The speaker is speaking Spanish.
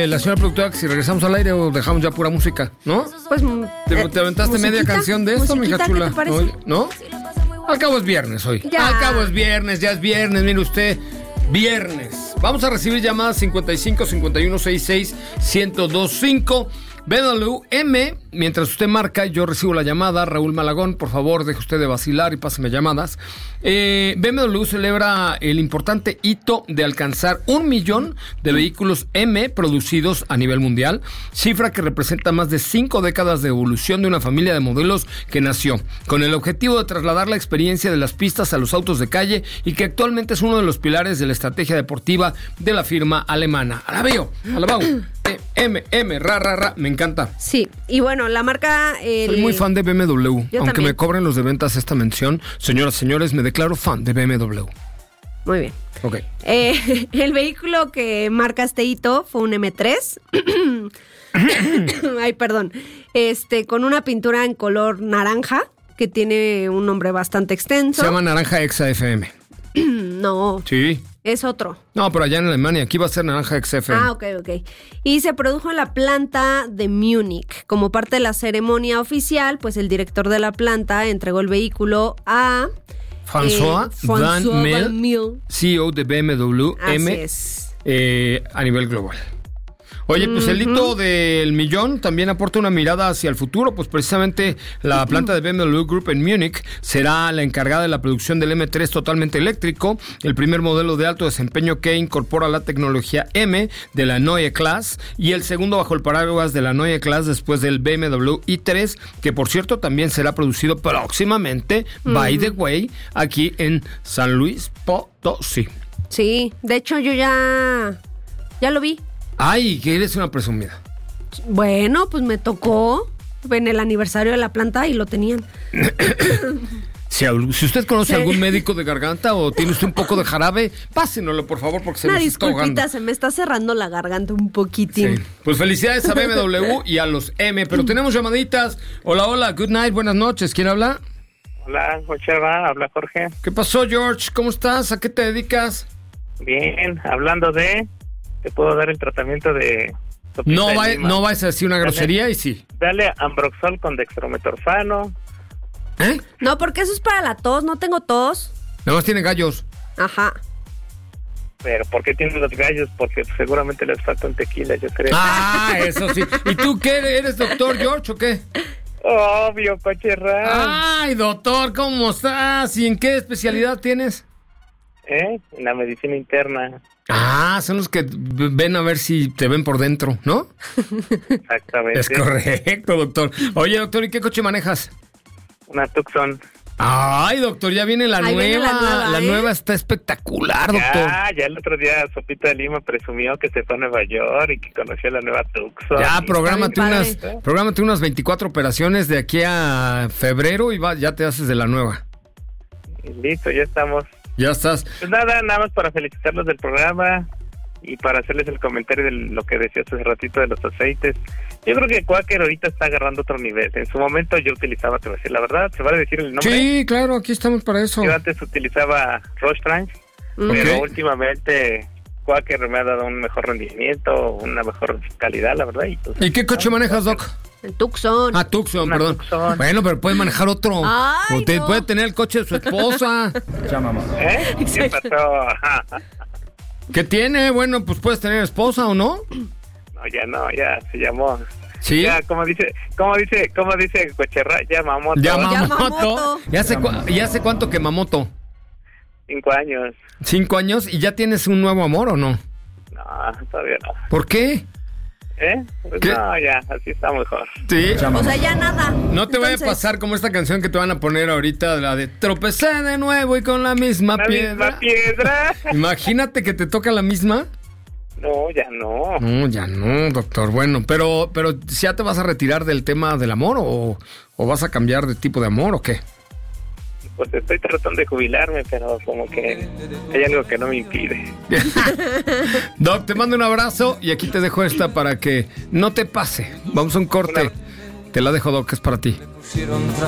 la señora productora que si regresamos al aire o dejamos ya pura música, ¿no? Pues ¿Te aventaste media canción de esto, mija chula? ¿Qué te parece? Oye, ¿no? Al cabo es viernes hoy. Ya. Al cabo es viernes, ya es viernes, mire usted. Viernes. Vamos a recibir llamadas 55 51 66 1025. BWM, mientras usted marca, yo recibo la llamada. Raúl Malagón, por favor, deje usted de vacilar y páseme llamadas. BMW celebra el importante hito de alcanzar 1 millón de vehículos M producidos a nivel mundial, cifra que representa más de 5 décadas de evolución de una familia de modelos que nació con el objetivo de trasladar la experiencia de las pistas a los autos de calle y que actualmente es uno de los pilares de la estrategia deportiva de la firma alemana. Alabao. Me encanta. Sí, y bueno, la marca... Soy muy fan de BMW, aunque también. me cobren los de ventas esta mención. Señoras y señores, me declaro fan de BMW. Muy bien. Ok. El vehículo que marca este hito fue un M3. Ay, perdón. Con una pintura en color naranja, que tiene un nombre bastante extenso. Se llama Naranja Exa FM. No. Sí. Es otro. No, pero allá en Alemania, aquí va a ser Naranja Exa FM. Ah, ok. Y se produjo en la planta de Múnich. Como parte de la ceremonia oficial, pues el director de la planta entregó el vehículo a... François Van Van Mil, CEO de BMW Así es. A nivel global. Oye, pues el hito del millón también aporta una mirada hacia el futuro, pues precisamente la planta de BMW Group en Múnich será la encargada de la producción del M3 totalmente eléctrico, el primer modelo de alto desempeño que incorpora la tecnología M de la Neue Klasse y el segundo bajo el paraguas de la Neue Klasse después del BMW i3, que por cierto también será producido próximamente, by the way, aquí en San Luis Potosí. Sí, de hecho yo ya lo vi. Ay, que eres una presumida. Bueno, pues me tocó en el aniversario de la planta y lo tenían. Si usted conoce a algún médico de garganta o tiene usted un poco de jarabe, pásenoslo, por favor, porque se Una nos está ahogando. disculpita, se me está cerrando la garganta un poquitín. Sí. Pues felicidades a BMW y a los M, pero tenemos llamaditas. Hola, good night, buenas noches. ¿Quién habla? Hola, habla Jorge. ¿Qué pasó, George? ¿Cómo estás? ¿A qué te dedicas? Bien, hablando de... Te puedo dar el tratamiento de... No vais a decir una grosería y sí. Dale Ambroxol con dextrometorfano. ¿Eh? No, porque eso es para la tos, no tengo tos. Nada más tiene gallos. Ajá. Pero ¿por qué tienen los gallos? Porque seguramente les falta un tequila, yo creo. Ah, eso sí. ¿Y tú qué? ¿Eres doctor, George, o qué? Obvio, Pacherrán. Ay, doctor, ¿cómo estás? ¿Y en qué especialidad tienes? En la medicina interna. Ah, son los que ven a ver si te ven por dentro, ¿no? Exactamente. Es correcto, doctor. Oye, doctor, ¿y qué coche manejas? Una Tucson. Ay, doctor, ya viene la Ahí nueva. viene la nueva, La ¿eh? nueva está espectacular, doctor. Ya el otro día Sopita de Lima presumió que se fue a Nueva York y que conoció la nueva Tucson. Ya, prográmate Está bien unas 24 operaciones de aquí a febrero y ya te haces de la nueva. Y listo, ya estamos. Ya estás. Pues nada más para felicitarlos del programa y para hacerles el comentario de lo que decía hace ratito de los aceites. Yo creo que Quaker ahorita está agarrando otro nivel. En su momento yo utilizaba, te voy a decir la verdad, ¿se vale decir el nombre? Sí, claro, aquí estamos para eso. Yo antes utilizaba Rostrange, pero últimamente Quaker me ha dado un mejor rendimiento, una mejor calidad, la verdad. ¿Y qué coche manejas, Doc? El Tucson. Ah, Tucson, Una perdón. Tucson. Bueno, pero puede manejar otro. Ay, o no. puede tener el coche de su esposa. Ya, mamá. ¿Qué pasó? ¿Qué tiene? Bueno, pues puedes tener esposa o no. No, ya se llamó. Sí. Ya, como dice Cocherra, ya Mamoto. Yamamoto. ¿Ya hace cuánto que Mamoto? 5 años. 5 años. ¿Y ya tienes un nuevo amor o no? No, todavía no. ¿Por qué? Pues ¿Qué? no, ya, así está mejor. Sí. O sea, ya nada. No te vaya a Entonces, pasar como esta canción que te van a poner ahorita, la de tropecé de nuevo y con la misma ¿La piedra. misma piedra? Imagínate que te toca la misma. No, ya no. No, ya no, doctor. Bueno, pero ¿ya te vas a retirar del tema del amor o vas a cambiar de tipo de amor o qué? Pues estoy tratando de jubilarme, pero como que hay algo que no me impide. Doc, te mando un abrazo y aquí te dejo esta para que no te pase. Vamos a un corte. Te la dejo, Doc, es para ti.